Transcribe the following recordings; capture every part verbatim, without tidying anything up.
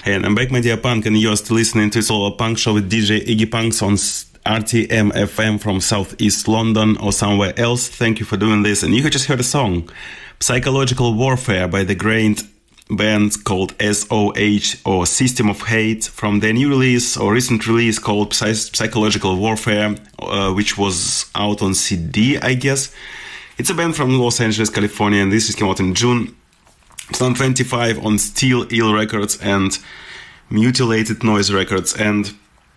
And I'm back, Media Punk, and you're still listening to Solar Punk Show with D J Iggy Punks on R T M F M from Southeast London or somewhere else. Thank you for doing this. And you just heard a song, Psychological Warfare, by the great band called S O H, or System of Hate, from their new release or recent release called Psy- Psychological Warfare, uh, which was out on C D, I guess. It's a band from Los Angeles, California, and this came out in June twenty twenty-five on Steel Eel Records and Mutilated Noise Records. And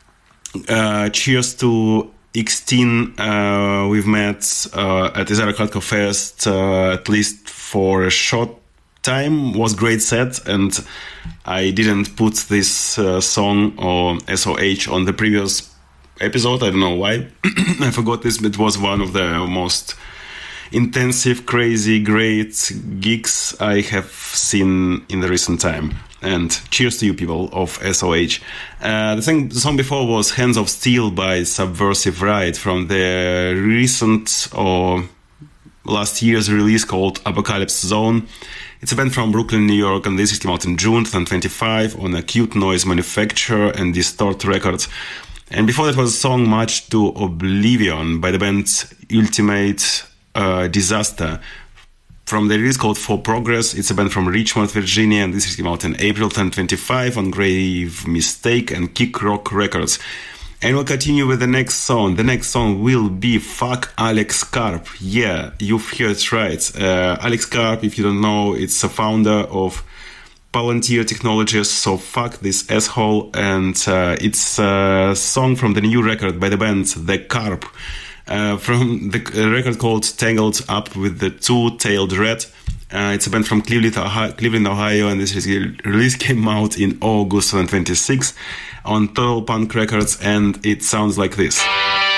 uh, cheers to Xteen. Uh, we've met uh, at Isara Hardcore Fest uh, at least for a short time. Was great set, and I didn't put this uh, song or S O H on the previous episode. I don't know why. I forgot this, but it was one of the most intensive, crazy, great gigs I have seen in the recent time. And cheers to you people of S O H. Uh, the, thing, the song before was Hands of Steel by Subversive Ride from their recent or last year's release called Apocalypse Zone. It's a band from Brooklyn, New York, and this came out in June twenty twenty-five on Acute Noise Manufacture and Distort Records. And before that was a song March to Oblivion by the band Ultimate Uh, Disaster from the release called For Progress. It's a band from Richmond, Virginia, and this came out in April twenty twenty-five on Grave Mistake and Kick Rock Records. And we'll continue with the next song. The next song will be Fuck Alex Karp. Yeah, you've heard it right. Uh, Alex Karp, if you don't know, it's a founder of Palantir Technologies, so fuck this asshole. And uh, it's a song from the new record by the band The Karp. Uh, from the record called Tangled Up with the Two-Tailed Rat. Uh, it's a band from Cleveland, Ohio, Cleveland, Ohio, and this release came out in August twenty twenty-six on Total Punk Records, and it sounds like this.